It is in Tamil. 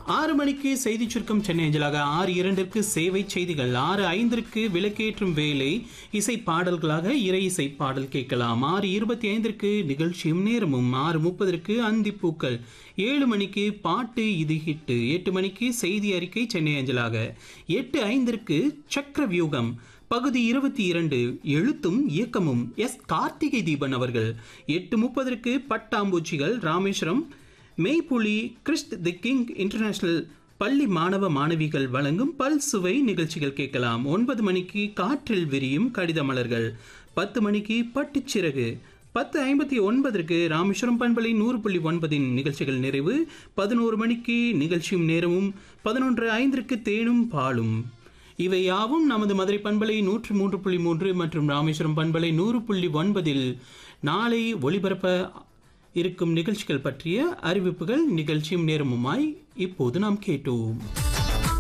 6 மணிக்கு செய்தி சுருக்கம் சென்னை அஞ்சலாக, 6:02 சேவை செய்திகள், 6:05 விளக்கேற்றும் வேலை இசை பாடல்களாக இறை இசை பாடல் கேட்கலாம். 6:25 நிகழ்ச்சியும் நேரமும், 6:30 அந்திப்பூக்கள், 7 மணிக்கு பாட்டு இது ஹிட்டு, 8 மணிக்கு செய்தி அறிக்கை சென்னை அஞ்சலாக, 8:05 சக்கர வியூகம் பகுதி 22 எழுத்தும் இயக்கமும் எஸ் கார்த்திகை தீபன் அவர்கள், 8:30 பட்டாம்பூச்சிகள் Rameswaram மெய்ப்புலி Christ the king international பள்ளி மாணவ மாணவிகள் வழங்கும் பல் சுவை நிகழ்ச்சிகள் கேட்கலாம். 9 மணிக்கு காற்றில் விரியும் கடித மலர்கள், 10 மணிக்கு பட்டுச்சிறகு, 10:59 ராமேஸ்வரம் பண்பலை 100.9 நிகழ்ச்சிகள் நிறைவு. 11 மணிக்கு நிகழ்ச்சியும் நேரமும், 11:05 தேனும் பாலும். இவை யாவும் நமது மதுரை பண்பலை 103.3 மற்றும் ராமேஸ்வரம் பண்பலை 100.9 நாளை ஒளிபரப்ப இருக்கும் நிகழ்ச்சிகள் பற்றிய அறிவிப்புகள் நிகழ்ச்சியும் நேரமுமாய் இப்போது நாம் கேட்டோம்.